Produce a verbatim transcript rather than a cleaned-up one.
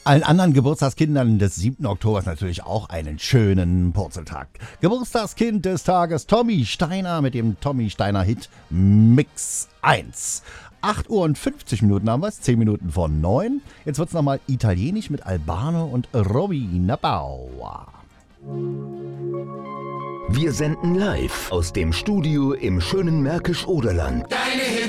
Allen anderen Geburtstagskindern des siebten Oktobers natürlich auch einen schönen Purzeltag. Geburtstagskind des Tages Tommy Steiner mit dem Tommy Steiner Hit Mix eins. acht Uhr und fünfzig Minuten haben wir es, zehn Minuten vor neun. Jetzt wird es nochmal italienisch mit Albano und Robina Bauer. Wir senden live aus dem Studio im schönen Märkisch-Oderland. Deine